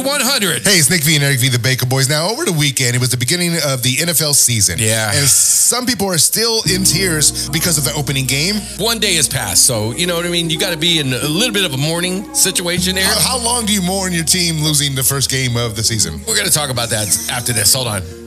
B100. Hey, it's Nick V and Eric V, the Baker Boys. Now, over the weekend, it was the beginning of the NFL season. Yeah. And some people are still in tears because of the opening game. One day has passed, so you know what I mean? You got to be in a little bit of a mourning situation there. How long do you mourn your team losing the first game of the season? We're going to talk about that after this. Hold on.